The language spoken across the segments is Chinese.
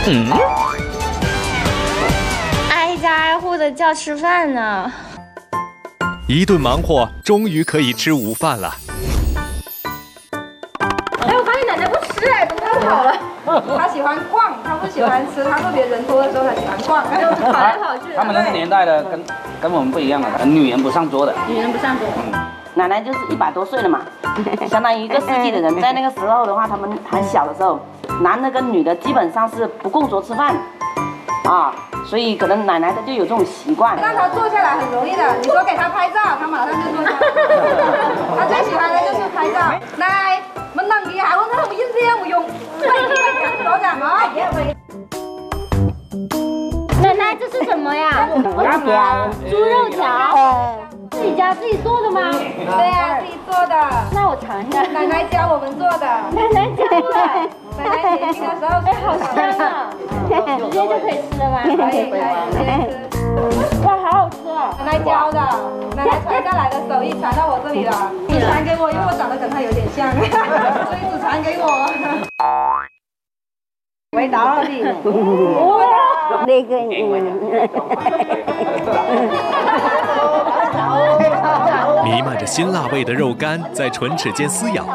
挨家挨户的叫吃饭呢。 一顿忙活，终于可以吃午饭了。 哎，我发现奶奶不吃哎，怎么又跑了？她喜欢逛，她不喜欢吃，她特别人多的时候才喜欢逛，跑来跑去。 他们那个年代的跟我们不一样的，女人不上桌的。 女人不上桌。 奶奶就是100多岁了嘛，相当于1个世纪的人。在那个时候的话，他们还小的时候，男的跟女的基本上是不共桌吃饭，啊，所以可能奶奶她就有这种习惯。 让她坐下来很容易的，你说给她拍照，她马上就坐下来。她最喜欢的就是拍照。奶，mình能gì hả? Con thấy không dính riêng một dùng. Rõ ràng đó. 奶奶，这是什么呀？猪肉条。自己家自己做的吗？ 对呀，自己做的。 那我尝一下。 奶奶教我们做的。 奶奶教的。 奶奶年轻的时候， 哎，好香啊！直接就可以吃了吗？ 可以，直接吃。 哇，好好吃啊！ 奶奶教的，奶奶传下来的手艺传到我这里了。只传给我，因为我长得跟她有点像，所以只传给我。味道了你。 那个弥漫着辛辣味的肉干在唇齿间撕咬，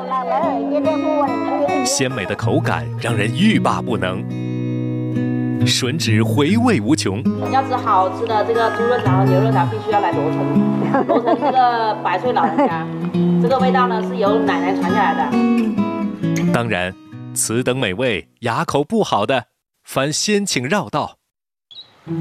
鲜美的口感让人欲罢不能，吮指回味无穷。 要吃好吃的这个猪肉条和牛肉条，必须要来罗城。罗城这个100岁老人家，这个味道呢是由奶奶传下来的。 当然，此等美味，牙口不好的，凡先请绕道。